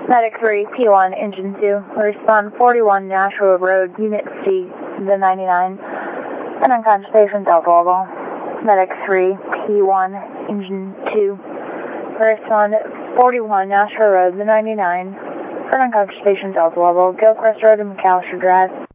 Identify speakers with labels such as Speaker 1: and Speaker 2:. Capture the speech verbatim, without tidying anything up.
Speaker 1: Medic three, P one, Engine two, respond forty-one Nashua Road, Unit C, the ninety-nine, an unconscious patient, Delta level. Medic three, P one, Engine two, respond forty-one Nashua Road, the ninety-nine, for an unconscious patient, Delta level, Gilchrist Road and McAllister Drive.